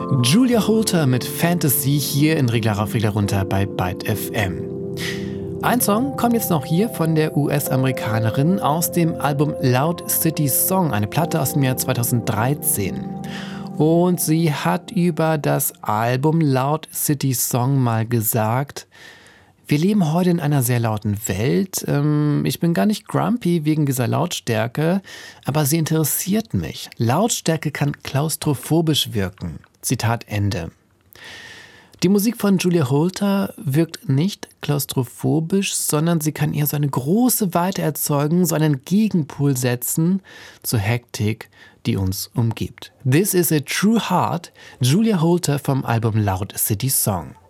Julia Holter mit Fantasy hier in Regler rauf, Regler runter bei Byte FM. Ein Song kommt jetzt noch hier von der US-Amerikanerin aus dem Album Loud City Song, eine Platte aus dem Jahr 2013. Und sie hat über das Album Loud City Song mal gesagt: Wir leben heute in einer sehr lauten Welt. Ich bin gar nicht grumpy wegen dieser Lautstärke, aber sie interessiert mich. Lautstärke kann klaustrophobisch wirken. Zitat Ende. Die Musik von Julia Holter wirkt nicht klaustrophobisch, sondern sie kann eher so eine große Weite erzeugen, so einen Gegenpol setzen zur Hektik, die uns umgibt. This is a True Heart, Julia Holter vom Album Loud City Song.